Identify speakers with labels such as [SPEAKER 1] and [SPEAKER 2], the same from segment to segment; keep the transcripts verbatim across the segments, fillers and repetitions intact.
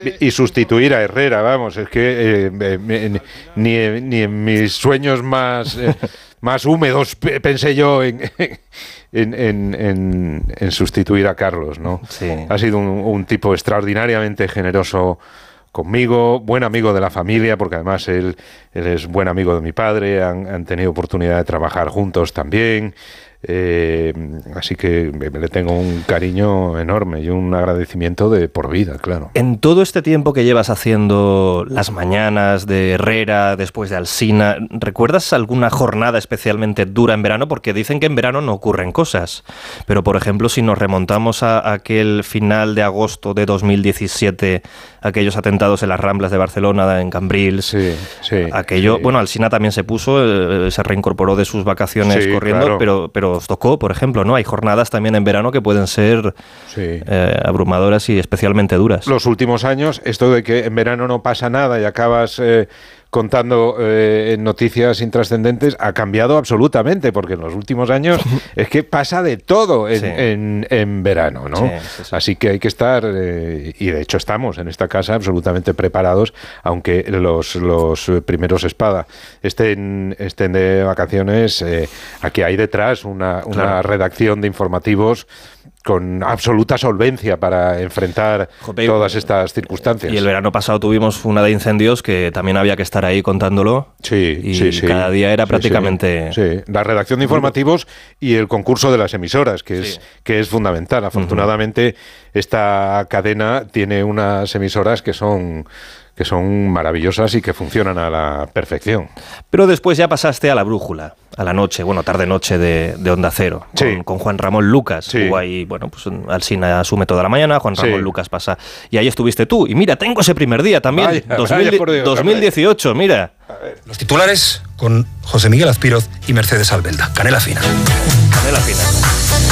[SPEAKER 1] Y sustituir a Herrera, vamos, es que eh, eh, ni, ni en mis sueños más, eh, más húmedos pensé yo en, en, en, en, en sustituir a Carlos, ¿no?
[SPEAKER 2] Sí.
[SPEAKER 1] Ha sido un, un tipo extraordinariamente generoso conmigo, buen amigo de la familia, porque además él, él es buen amigo de mi padre, han, han tenido oportunidad de trabajar juntos también. Eh, así que le tengo un cariño enorme y un agradecimiento de por vida, claro.
[SPEAKER 2] En todo este tiempo que llevas haciendo las mañanas de Herrera, después de Alsina, ¿recuerdas alguna jornada especialmente dura en verano? Porque dicen que en verano no ocurren cosas, pero por ejemplo si nos remontamos a aquel final de agosto de dos mil diecisiete, aquellos atentados en las Ramblas de Barcelona, en Cambrils,
[SPEAKER 1] sí, sí,
[SPEAKER 2] aquello,
[SPEAKER 1] sí.
[SPEAKER 2] Bueno, Alsina también se puso, eh, se reincorporó de sus vacaciones
[SPEAKER 1] sí,
[SPEAKER 2] corriendo,
[SPEAKER 1] claro.
[SPEAKER 2] pero, pero os tocó, por ejemplo, ¿no? Hay jornadas también en verano que pueden ser
[SPEAKER 1] sí.
[SPEAKER 2] eh, abrumadoras y especialmente duras.
[SPEAKER 1] Los últimos años, esto de que en verano no pasa nada y acabas eh, contando eh, noticias intrascendentes, ha cambiado absolutamente, porque en los últimos años es que pasa de todo en,
[SPEAKER 2] sí.
[SPEAKER 1] en, en verano, ¿no?
[SPEAKER 2] Sí, sí, sí.
[SPEAKER 1] Así que hay que estar, eh, y de hecho estamos en esta casa absolutamente preparados, aunque los, los primeros espada estén, estén de vacaciones, eh, aquí hay detrás una, una
[SPEAKER 2] claro.
[SPEAKER 1] redacción de informativos con absoluta solvencia para enfrentar
[SPEAKER 2] Jope,
[SPEAKER 1] todas estas circunstancias.
[SPEAKER 2] Y el verano pasado tuvimos una de incendios que también había que estar ahí contándolo.
[SPEAKER 1] Sí,
[SPEAKER 2] y
[SPEAKER 1] sí, sí.
[SPEAKER 2] cada día era
[SPEAKER 1] sí,
[SPEAKER 2] prácticamente...
[SPEAKER 1] Sí, sí. La redacción de informativos y el concurso de las emisoras, que es,
[SPEAKER 2] sí.
[SPEAKER 1] que es fundamental. Afortunadamente, uh-huh. esta cadena tiene unas emisoras que son... que son maravillosas y que funcionan a la perfección.
[SPEAKER 2] Pero después ya pasaste a la brújula, a la noche, bueno, tarde-noche de, de Onda Cero, con,
[SPEAKER 1] sí.
[SPEAKER 2] con Juan Ramón Lucas.
[SPEAKER 1] Sí.
[SPEAKER 2] Hubo ahí, bueno, pues Alsina asume toda la mañana, Juan Ramón
[SPEAKER 1] sí.
[SPEAKER 2] Lucas pasa. Y ahí estuviste tú. Y mira, tengo ese primer día también,
[SPEAKER 1] vaya,
[SPEAKER 2] dos mil,
[SPEAKER 1] vaya por Dios,
[SPEAKER 2] dos mil dieciocho, mira.
[SPEAKER 3] Los titulares con José Miguel Azpiroz y Mercedes Albelda. Canela fina.
[SPEAKER 2] Canela fina.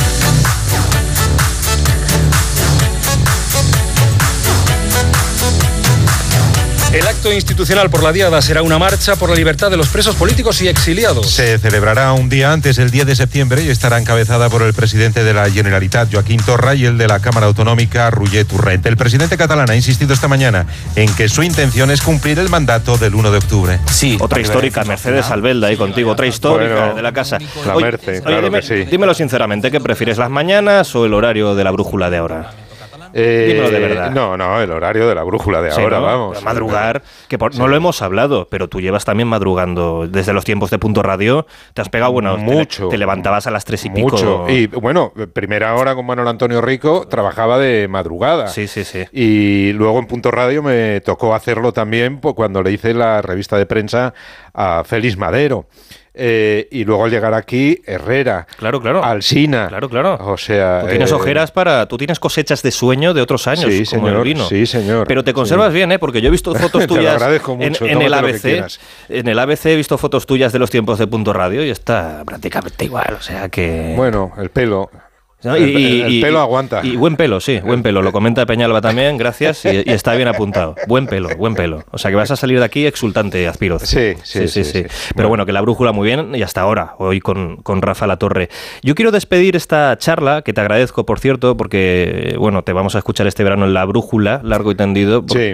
[SPEAKER 3] El acto institucional por la Diada será una marcha por la libertad de los presos políticos y exiliados.
[SPEAKER 4] Se celebrará un día antes, el diez de septiembre, y estará encabezada por el presidente de la Generalitat, Joaquín Torra, y el de la Cámara Autonómica, Roger Torrent. El presidente catalán ha insistido esta mañana en que su intención es cumplir el mandato del uno de octubre.
[SPEAKER 2] Sí, otra histórica, Mercedes Albelda, ahí contigo, otra histórica
[SPEAKER 1] bueno,
[SPEAKER 2] de la casa.
[SPEAKER 1] La
[SPEAKER 2] Oye,
[SPEAKER 1] Merce,
[SPEAKER 2] oye,
[SPEAKER 1] claro
[SPEAKER 2] dime,
[SPEAKER 1] que sí.
[SPEAKER 2] Dímelo sinceramente, ¿qué prefieres, las mañanas o el horario de la brújula de ahora?
[SPEAKER 1] Eh,
[SPEAKER 2] Dímelo de verdad.
[SPEAKER 1] No, no, el horario de la brújula de
[SPEAKER 2] Sí,
[SPEAKER 1] ahora,
[SPEAKER 2] ¿no?
[SPEAKER 1] vamos.
[SPEAKER 2] Madrugar, que por,
[SPEAKER 1] sí.
[SPEAKER 2] no lo hemos hablado, pero tú llevas también madrugando desde los tiempos de Punto Radio. Te has pegado, bueno,
[SPEAKER 1] mucho.
[SPEAKER 2] Te, te levantabas a las tres y
[SPEAKER 1] Mucho.
[SPEAKER 2] pico.
[SPEAKER 1] Y bueno, primera hora con Manuel Antonio Rico, trabajaba de madrugada.
[SPEAKER 2] Sí, sí, sí.
[SPEAKER 1] Y luego en Punto Radio me tocó hacerlo también pues, cuando le hice la revista de prensa a Félix Madero. Eh, y luego al llegar aquí, Herrera,
[SPEAKER 2] claro, claro.
[SPEAKER 1] Alsina.
[SPEAKER 2] Claro, claro.
[SPEAKER 1] O sea,
[SPEAKER 2] tú tienes
[SPEAKER 1] eh,
[SPEAKER 2] ojeras para... Tú tienes cosechas de sueño de otros años,
[SPEAKER 1] sí,
[SPEAKER 2] como
[SPEAKER 1] señor,
[SPEAKER 2] el vino.
[SPEAKER 1] Sí, señor.
[SPEAKER 2] Pero te conservas
[SPEAKER 1] sí.
[SPEAKER 2] bien, ¿eh? Porque yo he visto fotos tuyas...
[SPEAKER 1] Te lo agradezco mucho.
[SPEAKER 2] En, en el A B C.
[SPEAKER 1] Lo
[SPEAKER 2] En el A B C he visto fotos tuyas de los tiempos de Punto Radio y está prácticamente igual, o sea que...
[SPEAKER 1] Bueno, el pelo...
[SPEAKER 2] ¿No?
[SPEAKER 1] El,
[SPEAKER 2] Y,
[SPEAKER 1] el
[SPEAKER 2] y,
[SPEAKER 1] pelo
[SPEAKER 2] y,
[SPEAKER 1] aguanta.
[SPEAKER 2] Y buen pelo, sí, buen pelo. Lo comenta Peñalba también, gracias, y, y está bien apuntado. Buen pelo, buen pelo. O sea que vas a salir de aquí exultante, Azpiroz.
[SPEAKER 1] Sí, sí, sí. sí, sí, sí.
[SPEAKER 2] Pero
[SPEAKER 1] bueno.
[SPEAKER 2] bueno, que la brújula muy bien y hasta ahora, hoy con, con Rafa Latorre. Yo quiero despedir esta charla, que te agradezco, por cierto, porque, bueno, te vamos a escuchar este verano en La Brújula, largo y tendido.
[SPEAKER 1] Sí.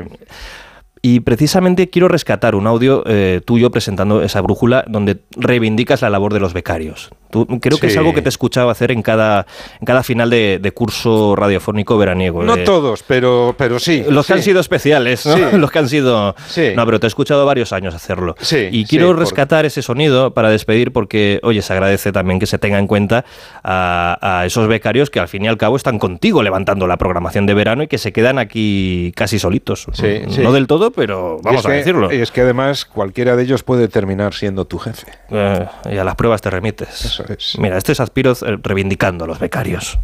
[SPEAKER 2] Y precisamente quiero rescatar un audio eh, tuyo presentando esa brújula donde reivindicas la labor de los becarios. Tú, creo que sí. Es algo que te he escuchado hacer en cada, en cada final de, de curso radiofónico veraniego.
[SPEAKER 1] No
[SPEAKER 2] de,
[SPEAKER 1] todos, pero, pero sí.
[SPEAKER 2] Los
[SPEAKER 1] sí.
[SPEAKER 2] que han sido especiales, ¿no? Sí. Los que han sido...
[SPEAKER 1] Sí.
[SPEAKER 2] No, pero te he escuchado varios años hacerlo.
[SPEAKER 1] Sí,
[SPEAKER 2] y quiero
[SPEAKER 1] sí,
[SPEAKER 2] rescatar
[SPEAKER 1] por...
[SPEAKER 2] ese sonido para despedir porque, oye, se agradece también que se tenga en cuenta a, a esos becarios que al fin y al cabo están contigo levantando la programación de verano y que se quedan aquí casi solitos.
[SPEAKER 1] Sí,
[SPEAKER 2] no
[SPEAKER 1] sí.
[SPEAKER 2] del todo, pero vamos
[SPEAKER 1] es
[SPEAKER 2] a
[SPEAKER 1] que,
[SPEAKER 2] decirlo.
[SPEAKER 1] Y es que además cualquiera de ellos puede terminar siendo tu jefe.
[SPEAKER 2] Eh, y a las pruebas te remites.
[SPEAKER 1] Eso es.
[SPEAKER 2] Mira, este es Azpiroz reivindicando a los becarios.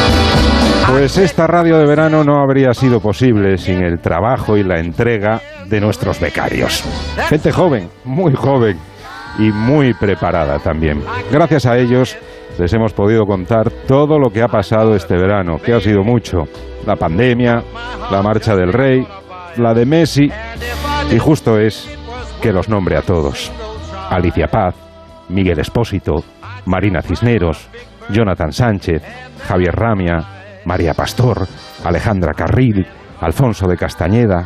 [SPEAKER 5] Pues esta radio de verano no habría sido posible sin el trabajo y la entrega de nuestros becarios. Gente joven, muy joven y muy preparada también. Gracias a ellos les hemos podido contar todo lo que ha pasado este verano, que ha sido mucho. La pandemia, la marcha del Rey, la de Messi, y justo es que los nombre a todos. Alicia Paz, Miguel Espósito, Marina Cisneros, Jonathan Sánchez, Javier Ramia, María Pastor, Alejandra Carril, Alfonso de Castañeda,